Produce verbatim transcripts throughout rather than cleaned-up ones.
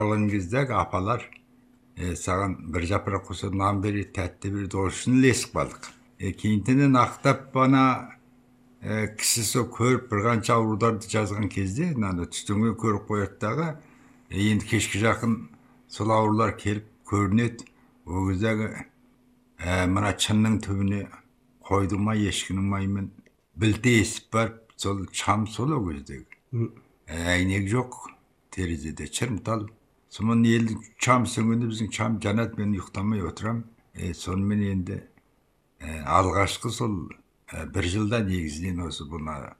Қалың кездегі апалар e, саған бір жапырақ құсы нан береді, тәтті береді, ол үшін ілесіп қалдық. E, кейінтенен ақтап бана e, кісі сол көріп бір қанша аурударды жазған кезде мынаны түстенге көріп қояды дағы, e, енді кешке жақын сол аурулар келіп көрінеді. Ол кездегі e, мына шынның түбіне қойды ма ешкінің маймен білте есіп барып, сол шам сол ол кездегі. E, әйнек жоқ, терезеде шырмтал. Сонымен елдің шам сөнгенде біздің шам жанады, мен ұйықтамай отырам. E, сонымен енді e, алғашқы сол e, бір жылда негізінен осы бұна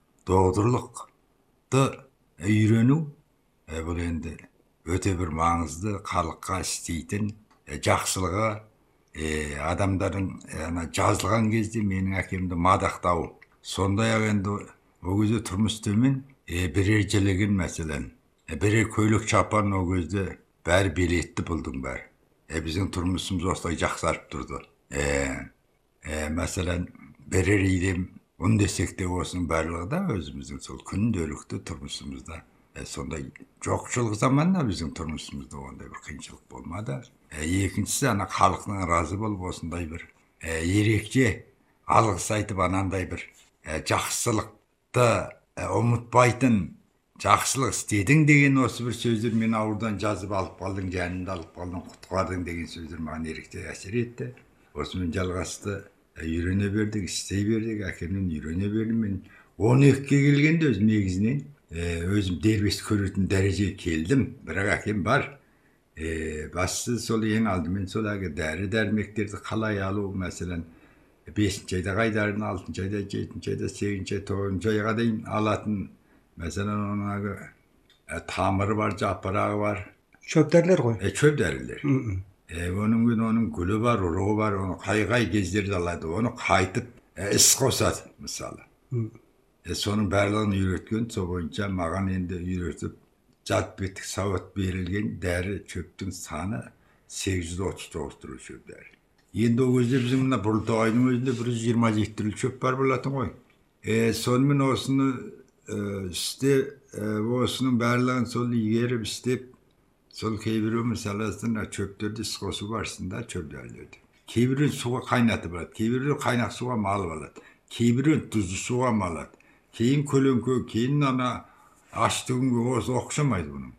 доғдырлықты үйрену, e, бұл енді өте бір маңызды, халыққа істейтін, e, жақсылығы, e, адамдардың e, жазылған кезде менің әкемді мадақтау. Сондай-ақ енді ол кезде тұрмыс төмен, e, бірер жілігін мәселен, e, бірер көйлек шапан ол кезде бәрі билетті бұлдың бәрі. E, біздің тұрмысымыз осылай жақсарып тұрды. E, e, мәселен, бірер үйден ұн десек те осының барлығы да өзіміздің сол күнделікті тұрмысымызда. E, сондай жоқшылық заманда біздің тұрмысымызда ондай бір қиыншылық болмады. E, екіншісі, ана халықтың разы болып осындай бір e, ерекше алғыс айтып анандай бір e, жақсылықты e, ұмытпайтын жақсылық істедің деген осы бір сөздер мен ауырдан жазып алып қалдың, жанымды алып қалдың, құтқардың деген сөздер маған ерекше әсер етті. Осымен жалғасты, үйрене бердік, істей бердік, әкемнен үйрене бердім. Мен он екіге келгенде өзім негізінен өзім дербес көретін дәрежеге келдім. Бірақ әкем бар. E, бастысы сол ең алдымен сол әге дәрі дәрмектерді қалай алу, мәселен бесінші айда қайдарын, алтыншы айда, жетінші айда, сегізінші айда, тоғызыншы айға дейін алатын. Мәселен, оның e, тамыры бар, жапырағы бар. Çöp derler ғой. E, çöp derilir. E, onun gün onun gülü var, uruğu var, onu kay-kay gezdirdi aladı. Onu kaytıp e, ıs kosat misali. E, sonun bərliğini üretken, so boyunca mağan endi üretip, jat betik savat berilgen däri çöptün sаны сегиз жүз отуз тогуз түрі çöp däri. Endi o gözde bizim mına Burultağay'ın özünde bir yüz yirmi жети türlü çöp var bulatın koy. E, sonun osunu işte osunun bərliğini sol yerip istep, sol keybiri meselesinde çöptörde sıkosu varsında çöp derlerdi. Keybirin suğa kaynatıp alat, keybirin kaynak suğa mal alat, keybirin tuzlu suğa mal alat. Keyin kölönkö, keyin ana açtığın osu okşamaydı bunun.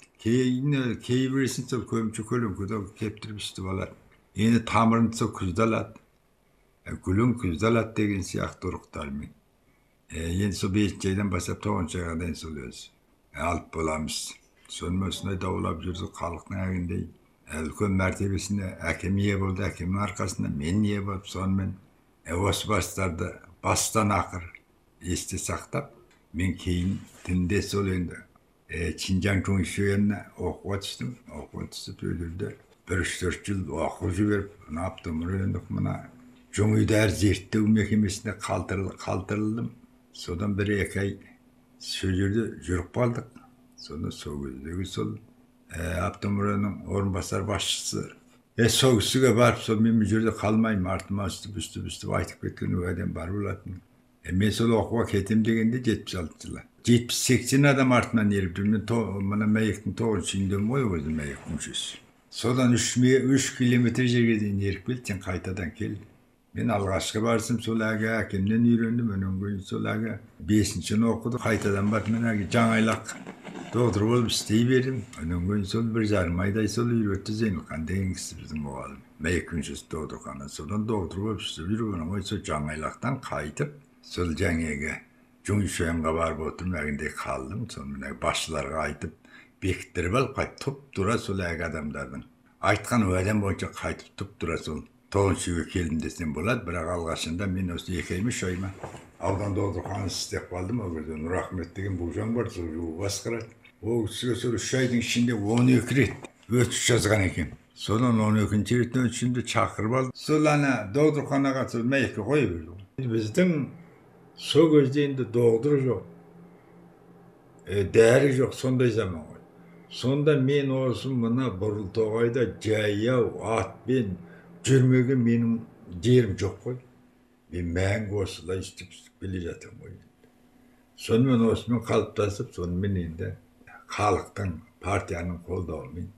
Keyin keybirisin sol kömçü kölönköde keptirip istip alat. Yine tamırını sol kuzdalat. Gülün kuzdalat degen siyahtı uruktarmen. Endi so beşinci aydan başlap toğuncu ayga дейін сол өзі алып боламыз. Сонымен осындай даулап жүрдік халықтың әгіндей. Үлкен мәртебесіне әкем ие болды, әкемнің арқасында мен ие болып, сонымен осы бастарды бастан ақыр есте сақтап, мен кейін түнде сол енді Чинжан Чоңшуеніне оқуға түстім. Оқуға түсіп өлірді. бір үш төрт жыл оқып жіберіп, Аптомұрендік мына Жоңүйдәр зерттеу мекемесіне қалтырылдым. Содан бір екі ай сол жерде жүріп қалдық. Содан сол кездегі сол Аптомұреннің орынбасар басшысы. E, сол кісіге барып, сол мен бұл жерде қалмайым, артыма үстіп, үстіп, үстіп айтып кеткен уәдем бар болатын. E, мен сол оқуға кетем дегенде жетпіс алты жылы. жетпіс сексен адам артынан еріп жүрмін. Мына мәйектің тоғызыншы үйіндемін ғой өзі мәйек мүшесі. Содан үш километр жерге дейін еріп келді, сен қайтадан келді. Мен алғашқы барсым сол әге әкемнен үйрендім, өнен кейін сол әге бесіншіні оқыды, қайтадан барып мен әге жаңайлақ доғдыр болып істей бердім. Өнен кейін сол бір жарым айдай сол үйретті Зейнілхан деген кісі біздің мұғалім. Мәйек мүшесі доғдырхана, содан доғдыр болып істеп жүріп, өнен кейін сол жаңайлақтан қайтып, сол жаңеге Жоңшуенға барып отырмын, әгіндей қалдым. Сонымен басшыларға айтып, бекіттіріп алып, қайтып тұп тұра сол әге адамдардың айтқан уәдем бойынша қайтып тұп тұра сол тоғызыншы үйге келдім десем болады, бірақ алғашында мен осы екі айма үш айма аудан доғдырханасы істеп қалдым. Ол кезде Нұрахмет деген бұлжан бар, сол жуы басқарады. Ол кісіге сол үш айдың ішінде он екі рет өтіш жазған екен. Содан он екінші реттен ішінде шақырып алды. Сол ана доғдырханаға сол мәйекке қоя берді. Біздің сол кезде енді доғдыр жоқ, дәрі жоқ, сондай заман ғой. Сонда мен осы мына Бурултоғайда жаяу атпен жүрмеген менің жерім жоқ қой. Мен мәңгі осылай істеп келе жатырмын ғой. Сонымен осымен қалыптасып, сонымен енді халықтың партияның қолдауымен